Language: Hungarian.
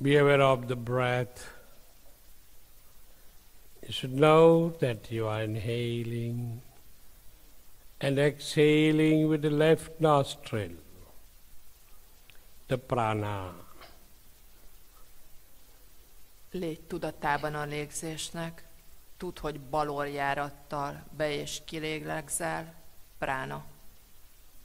Be aware of the breath. You should know that you are inhaling and exhaling with the left nostril, the prana. Légy tudatában a légzésnek, tudd, hogy baloljárattal be- és kilélegzel, prána.